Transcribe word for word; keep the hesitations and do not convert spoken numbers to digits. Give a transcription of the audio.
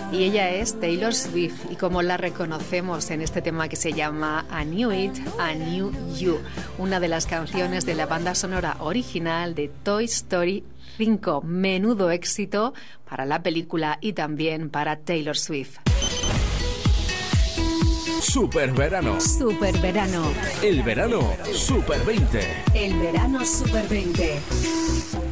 Y ella es Taylor Swift, y como la reconocemos en este tema que se llama I Knew It, I Knew You, una de las canciones de la banda sonora original de Toy Story cinco. Menudo éxito para la película y también para Taylor Swift. Super verano. Super verano. El verano Super veinte. El verano Super veinte.